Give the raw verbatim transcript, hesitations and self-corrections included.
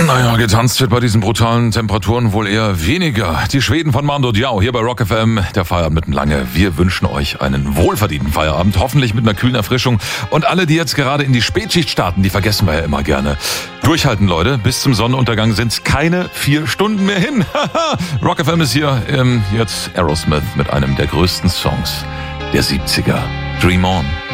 Naja, getanzt wird bei diesen brutalen Temperaturen wohl eher weniger. Die Schweden von Mando Diao hier bei Rock F M, der Feierabend mitten lange. Wir wünschen euch einen wohlverdienten Feierabend, hoffentlich mit einer kühlen Erfrischung. Und alle, die jetzt gerade in die Spätschicht starten, die vergessen wir ja immer gerne. Durchhalten, Leute, bis zum Sonnenuntergang sind es keine vier Stunden mehr hin. Rock F M ist hier, ähm, jetzt Aerosmith mit einem der größten Songs der siebziger. Dream On.